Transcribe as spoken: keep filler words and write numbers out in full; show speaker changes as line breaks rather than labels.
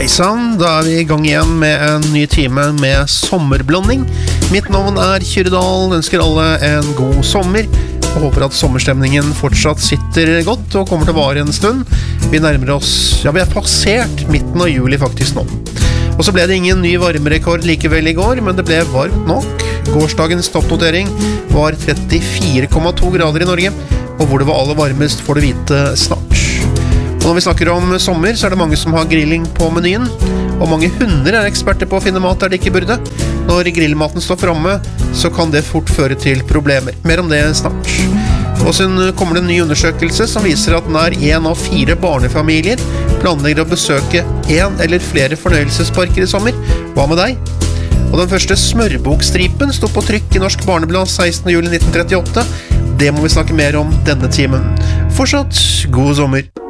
Heisann, da er vi i gang igjen med en ny time med sommerblanding. Mitt navn er Kyrdal, ønsker alle en god sommer, og håper at sommerstemningen fortsatt sitter godt og kommer til å vare en stund. Vi nærmer oss, ja vi er passert midten av juli faktisk nå. Og så ble det ingen ny varmerekord likevel i går, men det ble varmt nok. Gårsdagens toppnotering var trettifire komma to grader i Norge, og hvor det var aller varmest får du vite snart. Og når vi snakker om sommer, så er det mange som har grilling på menyen, og mange hunder er eksperter på å finne mat der de ikke burde. Når grillmaten står fremme, så kan det fort føre til problemer. Mer om det snart. Og så kommer det en ny undersøkelse som viser at nær en av fire barnefamilier planlegger å besøke en eller flere fornøyelsesparker i sommer. Hva med deg? Og den første smørbokstripen stod på trykk i Norsk Barneblad sekstende juli nitten trettiåtte. Det må vi snakke mer om denne timen. Fortsatt god sommer!